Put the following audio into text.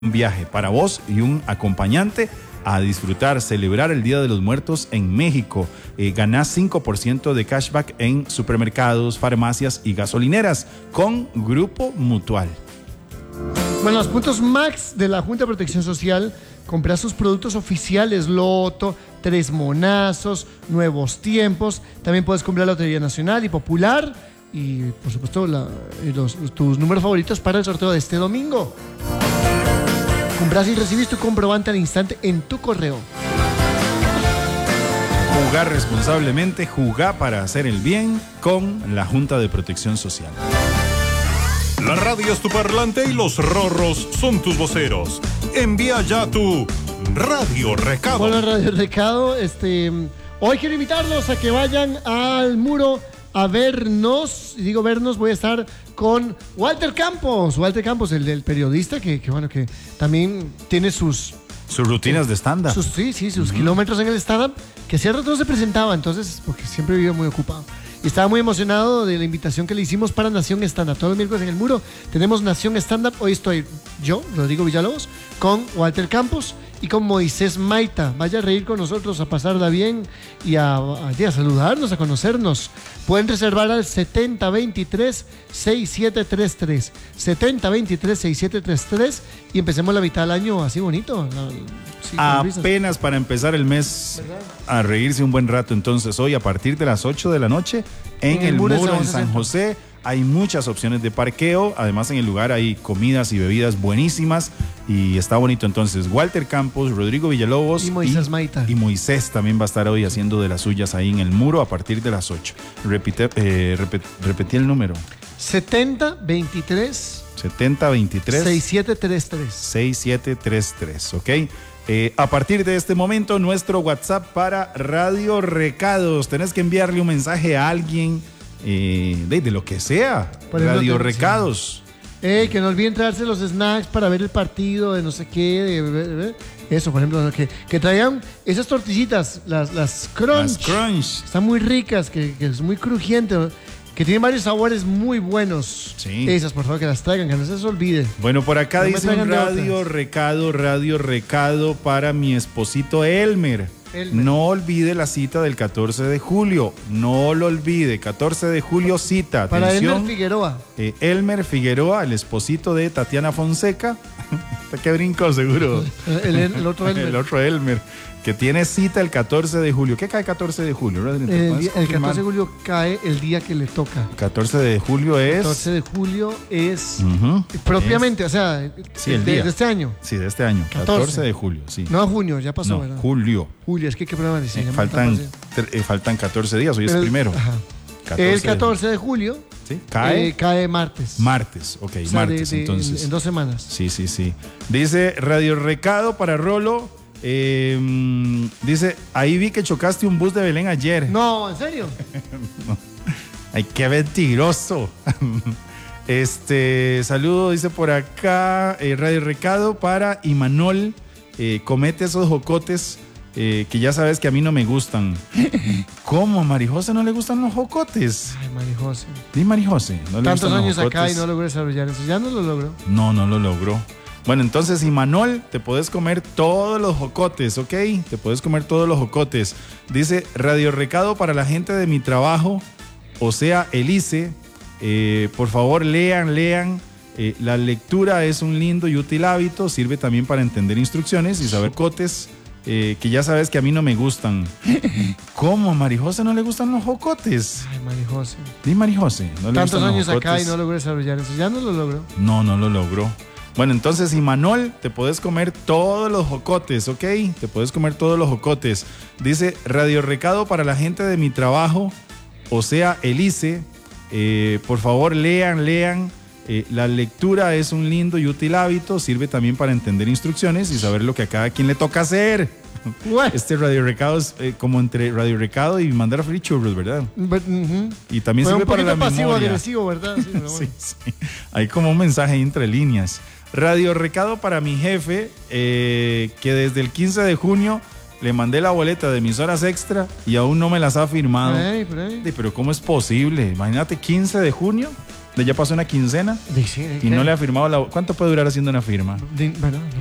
Un viaje para vos y un acompañante a disfrutar, celebrar el Día de los Muertos en México. Ganás 5% de cashback en supermercados, farmacias y gasolineras con Grupo Mutual. Bueno, los puntos Max de la Junta de Protección Social, comprar sus productos oficiales, Loto, Tres Monazos, Nuevos Tiempos. También puedes comprar Lotería Nacional y Popular. Y, por supuesto, tus números favoritos para el sorteo de este domingo. Compras y recibes tu comprobante al instante en tu correo. Jugar responsablemente, jugar para hacer el bien con la Junta de Protección Social. La radio es tu parlante y los rorros son tus voceros. Envía ya tu Radio Recado. Bueno, Radio Recado, hoy quiero invitarlos a que vayan al muro a vernos. Y digo vernos, voy a estar con Walter Campos, el periodista que también tiene sus rutinas de stand-up. Sus kilómetros en el stand-up, que hace rato no se presentaba, entonces, porque siempre vivía muy ocupado. Y estaba muy emocionado de la invitación que le hicimos para Nación Stand-up. Todos los miércoles en el muro tenemos Nación Stand-up. Hoy estoy yo, Rodrigo Villalobos, con Walter Campos y con Moisés Maita. Vaya a reír con nosotros, a pasarla bien y a saludarnos, a conocernos. Pueden reservar al 7023-6733. 7023-6733 y empecemos la mitad del año así bonito. Apenas para empezar el mes, ¿verdad? A reírse un buen rato. Entonces hoy a partir de las 8 de la noche en el muro en San José. Hay muchas opciones de parqueo, además en el lugar hay comidas y bebidas buenísimas y está bonito. Entonces Walter Campos, Rodrigo Villalobos y Moisés Maita. Y Moisés también va a estar hoy haciendo de las suyas ahí en el muro a partir de las 8. Repetí el número. 7023 6733. 6733, ¿ok? A partir de este momento, nuestro WhatsApp para Radio Recados. Tenés que enviarle un mensaje a alguien de lo que sea. Radio Recados. Que no olviden traerse los snacks para ver el partido de no sé qué. Eso, por ejemplo, que traigan esas tortillitas, las crunch. Las crunch. Están muy ricas, que es muy crujiente, que tienen varios sabores muy buenos. Sí. Esas, por favor, que las traigan, que no se les olvide. Bueno, por acá dice un Radio Recado para mi esposito Elmer. No olvide la cita del 14 de julio. No lo olvide. 14 de julio, cita. Para atención. Elmer Figueroa. Elmer Figueroa, el esposito de Tatiana Fonseca. ¿Qué brinco, seguro? el otro Elmer. El otro Elmer. Que tiene cita el 14 de julio. ¿Qué cae el 14 de julio? El 14 de julio cae el día que le toca. 14 de julio es... 14 de julio es propiamente, o sea, sí, el día de este año. Sí, de este año. 14 de julio, sí. No, junio, ya pasó, no, ¿verdad? Julio. Julio, es que qué problema dice. Faltan 14 días, hoy es primero. Ajá. El 14 de julio ¿sí? cae martes. Martes, ok, o sea, martes, entonces. En 2 semanas. Sí. Dice Radio Recado para Rolo. Dice, ahí vi que chocaste un bus de Belén ayer. No, ¿en serio? No. Ay, qué mentiroso. Saludo, dice por acá, Radio Recado para Imanol. Comete esos jocotes que ya sabes que a mí no me gustan. ¿Cómo? ¿A Marijose no le gustan los jocotes? Ay, Marijose. Di Marijose. No tantos años acá y no logró desarrollar eso. ¿Ya no lo logró? No lo logró. Bueno, entonces, Imanol, te puedes comer todos los jocotes, ¿ok? Te puedes comer todos los jocotes. Dice, Radio Recado para la gente de mi trabajo, o sea, Elise. Por favor, lean. La lectura es un lindo y útil hábito. Sirve también para entender instrucciones y saber jocotes que ya sabes que a mí no me gustan. ¿Cómo? ¿A Marijose no le gustan los jocotes? Ay, Marijose. Di Marijose. No tantos años acá y no logró desarrollar eso. ¿Ya no lo logró? No lo logró. Bueno, entonces, Imanol, te puedes comer todos los jocotes, ¿ok? Te puedes comer todos los jocotes. Dice, Radio Recado para la gente de mi trabajo, o sea, Elise. Por favor, lean. La lectura es un lindo y útil hábito. Sirve también para entender instrucciones y saber lo que a cada quien le toca hacer. Radio Recado es como entre Radio Recado y mandar a free churros, ¿verdad? Y también sirve para la memoria. Pasivo-agresivo, ¿verdad? Sí, bueno. Sí. Hay como un mensaje entre líneas. Radio Recado para mi jefe, que desde el 15 de junio le mandé la boleta de mis horas extra y aún no me las ha firmado. Pero ¿cómo es posible? Imagínate, 15 de junio ya pasó una quincena Sí, y no le ha firmado la... ¿Cuánto puede durar haciendo una firma? Bueno,